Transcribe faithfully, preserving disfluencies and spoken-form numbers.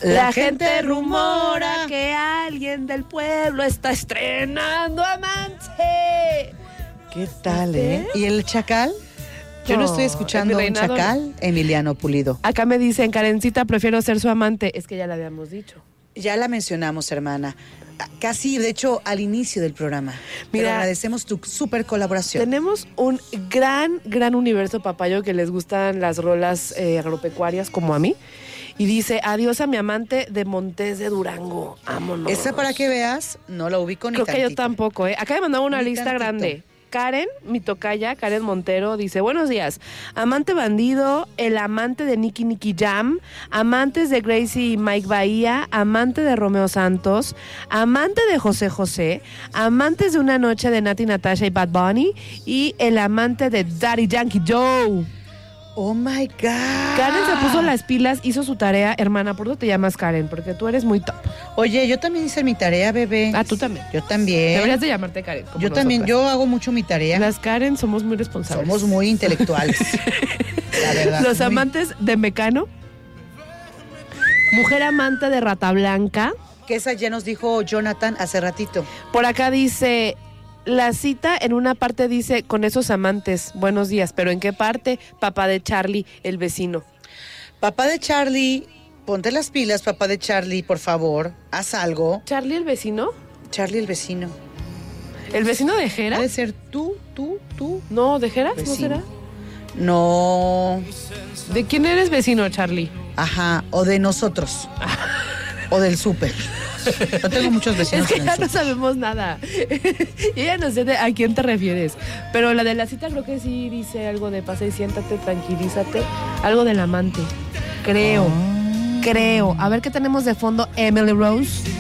La, La gente, gente rumora que alguien del pueblo está estrenando amante. ¿Qué tal, eh? ¿Y el chacal? Yo no, no estoy escuchando un chacal, Emiliano Pulido. Acá me dicen, Karencita, prefiero ser su amante. Es que ya la habíamos dicho. Ya la mencionamos, hermana. Casi, de hecho, al inicio del programa. Mira, pero agradecemos tu súper colaboración. Tenemos un gran, gran universo papayo que les gustan las rolas eh, agropecuarias como a mí. Y dice, adiós a mi amante de Montes de Durango. Vámonos. Esa, para que veas, no la ubico ni Creo tantito. que yo tampoco, ¿eh? Acá me mandaba una ni lista tantito. grande. Karen, mi tocaya, Karen Montero, dice, buenos días, amante bandido, el amante de Nicky Nicky Jam, amantes de Gracie y Mike Bahía, amante de Romeo Santos, amante de José José, amantes de Una Noche de Nati Natasha y Bad Bunny, y el amante de Daddy Yankee Joe. Oh my God. Karen se puso las pilas, hizo su tarea. Hermana, ¿por qué te llamas Karen? Porque tú eres muy top. Oye, yo también hice mi tarea, bebé. Ah, tú también. Yo también. Deberías de llamarte Karen. Como yo nosotras. También, yo hago mucho mi tarea. Las Karen somos muy responsables. Somos muy intelectuales. La verdad. Los muy... amantes de Mecano. Mujer amante de Rata Blanca. Que esa ya nos dijo Jonathan hace ratito. Por acá dice... La cita en una parte dice, con esos amantes, buenos días, pero ¿en qué parte? Papá de Charlie, el vecino. Papá de Charlie, ponte las pilas, papá de Charlie, por favor, haz algo. ¿Charlie el vecino? Charlie el vecino. ¿El vecino de Jera? Debe ser tú, tú, tú. No, ¿de Jera? ¿No será? No. ¿De quién eres vecino, Charlie? Ajá, o de nosotros. O del súper. No tengo muchos vecinos. Es que ya no sabemos nada. Yo ya no sé de a quién te refieres. Pero la de la cita creo que sí dice algo de pasa y siéntate, tranquilízate. Algo del amante. Creo. Oh. Creo. A ver qué tenemos de fondo. Emily Rose.